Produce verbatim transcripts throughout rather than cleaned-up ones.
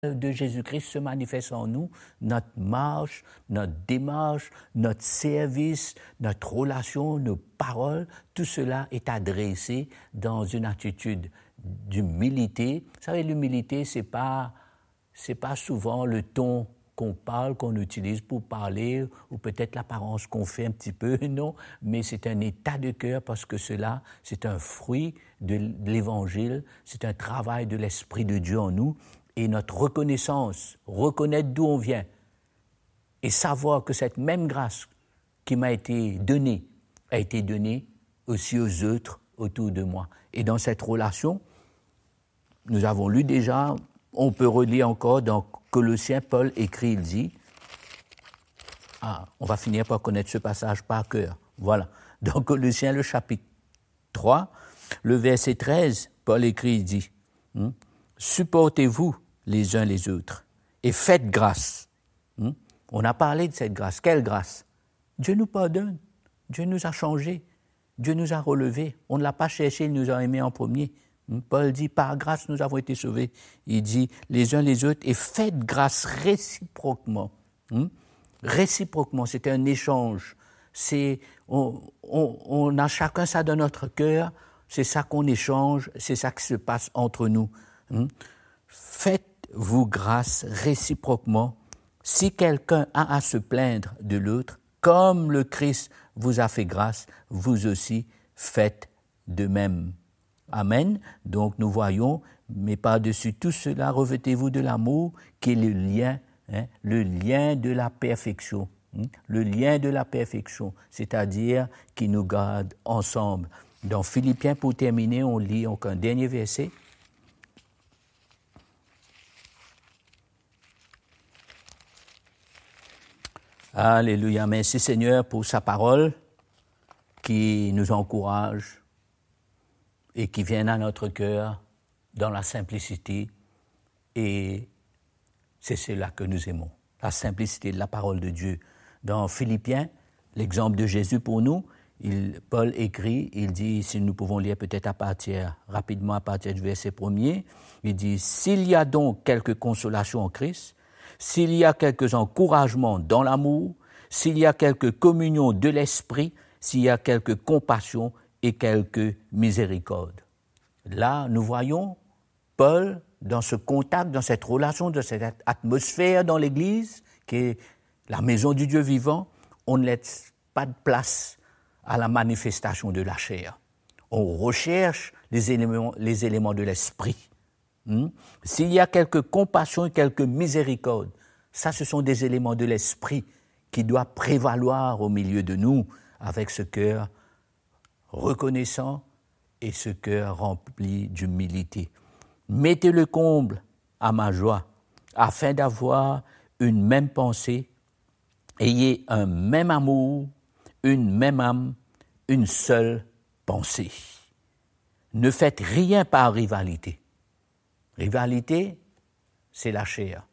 de Jésus-Christ se manifeste en nous, notre marche, notre démarche, notre service, notre relation, nos paroles, tout cela est adressé dans une attitude d'humilité. Vous savez, l'humilité, c'est pas, c'est pas souvent le ton qu'on parle, qu'on utilise pour parler, ou peut-être l'apparence qu'on fait un petit peu, non, mais c'est un état de cœur parce que cela, c'est un fruit de l'Évangile, c'est un travail de l'Esprit de Dieu en nous, et notre reconnaissance, reconnaître d'où on vient, et savoir que cette même grâce qui m'a été donnée, a été donnée aussi aux autres autour de moi. Et dans cette relation, nous avons lu déjà, on peut relire encore dans Colossiens, Paul écrit, il dit, ah, on va finir par connaître ce passage par cœur. Voilà. Dans Colossiens, le chapitre trois, le verset treize, Paul écrit, il dit, hmm, supportez-vous les uns les autres et faites grâce. Hmm? On a parlé de cette grâce. Quelle grâce? Dieu nous pardonne. Dieu nous a changés. Dieu nous a relevés. On ne l'a pas cherché, il nous a aimés en premier. Paul dit, par grâce, nous avons été sauvés. Il dit, les uns les autres, et faites grâce réciproquement. Hmm? Réciproquement, c'est un échange. C'est, on, on, on a chacun ça dans notre cœur, c'est ça qu'on échange, c'est ça qui se passe entre nous. Hmm? Faites-vous grâce réciproquement. Si quelqu'un a à se plaindre de l'autre, comme le Christ vous a fait grâce, vous aussi faites de même. Amen. Donc nous voyons, mais par-dessus tout cela, revêtez-vous de l'amour qui est le lien, hein, le lien de la perfection. Hein, le lien de la perfection, c'est-à-dire qui nous garde ensemble. Dans Philippiens, pour terminer, on lit encore un dernier verset. Alléluia. Merci Seigneur pour sa parole qui nous encourage et qui vient à notre cœur dans la simplicité. Et c'est cela que nous aimons, la simplicité de la parole de Dieu. Dans Philippiens, l'exemple de Jésus pour nous, il, Paul écrit, il dit, si nous pouvons lire peut-être à partir, rapidement à partir du verset premier, il dit, s'il y a donc quelque consolation en Christ, s'il y a quelques encouragements dans l'amour, s'il y a quelque communion de l'esprit, s'il y a quelque compassion et quelque miséricorde. Là, nous voyons Paul dans ce contact, dans cette relation, dans cette atmosphère dans l'Église, qui est la maison du Dieu vivant, on ne laisse pas de place à la manifestation de la chair. On recherche les éléments, les éléments de l'esprit. Hmm? S'il y a quelque compassion et quelque miséricorde, ça, ce sont des éléments de l'esprit qui doivent prévaloir au milieu de nous avec ce cœur reconnaissant et ce cœur rempli d'humilité. Mettez le comble à ma joie, afin d'avoir une même pensée, ayez un même amour, une même âme, une seule pensée. Ne faites rien par rivalité. Rivalité, c'est la chair.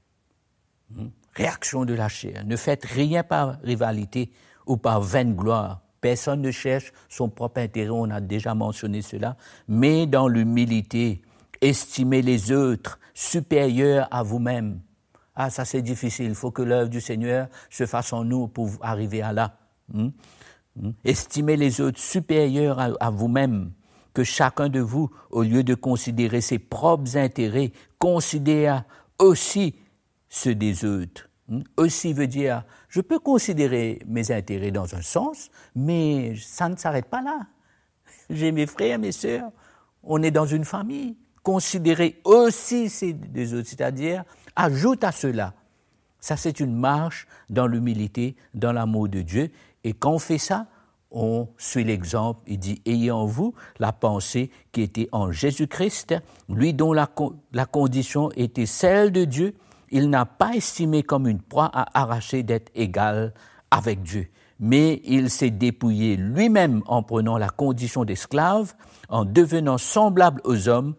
Réaction de la chair. Ne faites rien par rivalité ou par vaine gloire. Personne ne cherche son propre intérêt, on a déjà mentionné cela, mais dans l'humilité, estimez les autres supérieurs à vous-même. Ah, ça c'est difficile, il faut que l'œuvre du Seigneur se fasse en nous pour arriver à là. Hum? Hum? Estimez les autres supérieurs à, à vous-même, que chacun de vous, au lieu de considérer ses propres intérêts, considère aussi ceux des autres. Aussi veut dire, je peux considérer mes intérêts dans un sens, mais ça ne s'arrête pas là. J'ai mes frères, mes sœurs, on est dans une famille. Considérer aussi ces des autres, c'est-à-dire, ajoute à cela. Ça, c'est une marche dans l'humilité, dans l'amour de Dieu. Et quand on fait ça, on suit l'exemple. Il dit, ayez en vous la pensée qui était en Jésus-Christ, lui dont la, la condition était celle de Dieu. Il n'a pas estimé comme une proie à arracher d'être égal avec Dieu, mais il s'est dépouillé lui-même en prenant la condition d'esclave, en devenant semblable aux hommes,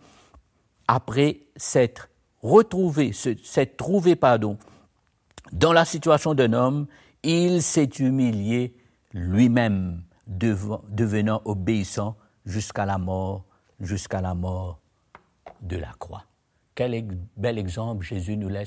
après s'être retrouvé, s'être trouvé, pardon, dans la situation d'un homme, il s'est humilié lui-même, devenant obéissant jusqu'à la mort, jusqu'à la mort de la croix. Quel bel exemple Jésus nous laisse